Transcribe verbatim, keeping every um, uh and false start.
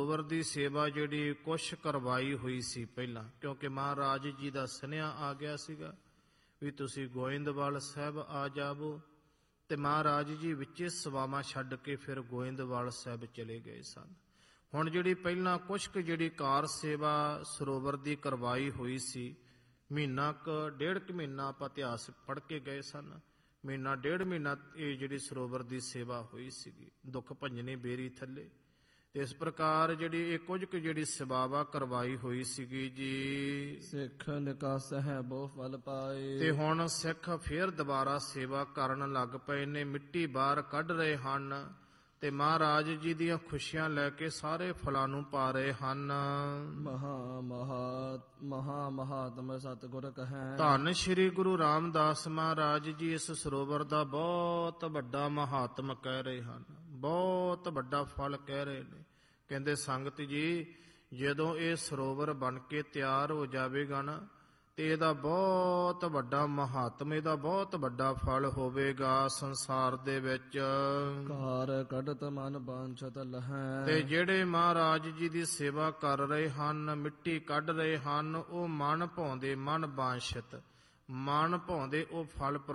ਸਰੋਵਰ ਦੀ ਸੇਵਾ ਜਿਹੜੀ ਕੁਛ ਕਰਵਾਈ ਹੋਈ ਸੀ ਪਹਿਲਾਂ, ਕਿਉਂਕਿ ਮਹਾਰਾਜ ਜੀ ਦਾ ਸੁਨੇਹਾ ਆ ਗਿਆ ਸੀਗਾ ਵੀ ਤੁਸੀਂ ਗੋਇੰਦਵਾਲ ਸਾਹਿਬ ਆ ਜਾਵੋ, ਤੇ ਮਹਾਰਾਜ ਜੀ ਵਿੱਚੇ ਸਵਾਵਾਂ ਛੱਡ ਕੇ ਫਿਰ ਗੋਇੰਦਵਾਲ ਸਾਹਿਬ ਚਲੇ ਗਏ ਸਨ। ਹੁਣ ਜਿਹੜੀ ਪਹਿਲਾਂ ਕੁਛ ਕੁ ਜਿਹੜੀ ਕਾਰ ਸੇਵਾ ਸਰੋਵਰ ਦੀ ਕਰਵਾਈ ਹੋਈ ਸੀ, ਮਹੀਨਾ ਕੁ ਡੇਢ ਕੁ ਮਹੀਨਾ ਆਪਾਂ ਇਤਿਹਾਸ ਪੜ੍ਹ ਕੇ ਗਏ ਸਨ, ਮਹੀਨਾ ਡੇਢ ਮਹੀਨਾ ਇਹ ਜਿਹੜੀ ਸਰੋਵਰ ਦੀ ਸੇਵਾ ਹੋਈ ਸੀਗੀ, ਦੁੱਖ ਭੰਜਨੀ ਬੇਰੀ ਥੱਲੇ। ਤੇ ਇਸ ਪ੍ਰਕਾਰ ਜਿਹੜੀ ਇਹ ਕੁਝ ਕੁ ਜਿਹੜੀ ਸੇਵਾ ਕਰਵਾਈ ਹੋਈ ਸੀਗੀ ਜੀ, ਸਿੱਖ ਨਿਕਾਸ ਹੈ ਬਹੁ ਫਲ ਪਾਏ। ਤੇ ਹੁਣ ਸਿੱਖ ਫੇਰ ਦੁਬਾਰਾ ਸੇਵਾ ਕਰਨ ਲੱਗ ਪਏ ਨੇ, ਮਿੱਟੀ ਬਾਹਰ ਕੱਢ ਰਹੇ ਹਨ ਤੇ ਮਹਾਰਾਜ ਜੀ ਦੀਆਂ ਖੁਸ਼ੀਆਂ ਲੈ ਕੇ ਸਾਰੇ ਫਲਾਂ ਨੂੰ ਪਾ ਰਹੇ ਹਨ। ਮਹਾ ਮਹਾ ਮਹਾ ਮਹਾਤਮ ਸਤਿਗੁਰ ਕਹੈ। ਧੰਨ ਸ਼੍ਰੀ ਗੁਰੂ ਰਾਮਦਾਸ ਮਹਾਰਾਜ ਜੀ ਇਸ ਸਰੋਵਰ ਦਾ ਬਹੁਤ ਵੱਡਾ ਮਹਾਤਮ ਕਹਿ ਰਹੇ ਹਨ, ਬਹੁਤ ਵੱਡਾ ਫਲ ਕਹਿ ਰਹੇ ਨੇ। ਕਹਿੰਦੇ ਸੰਗਤ ਜੀ, ਜਦੋਂ ਇਹ ਸਰੋਵਰ ਬਣ ਕੇ ਤਿਆਰ ਹੋ ਜਾਵੇਗਾ ਨਾ, ਤੇ ਇਹਦਾ ਬਹੁਤ ਵੱਡਾ ਮਹਾਤਮ, ਇਹਦਾ ਬਹੁਤ ਵੱਡਾ ਫਲ ਹੋਵੇਗਾ ਸੰਸਾਰ ਦੇ ਵਿੱਚ। ਕਾਰ ਕੱਢਤ ਮਨ ਬਾਂਛਤ ਲਹੈ। ਤੇ ਜਿਹੜੇ ਮਹਾਰਾਜ ਜੀ ਦੀ ਸੇਵਾ ਕਰ ਰਹੇ ਹਨ, ਮਿੱਟੀ ਕੱਢ ਰਹੇ ਹਨ, ਉਹ ਮਨ ਭਾਉਂਦੇ, ਮਨ ਬਾਂਛਤ, ਮਨ ਭਾਉਂਦੇ ਉਹ ਫਲ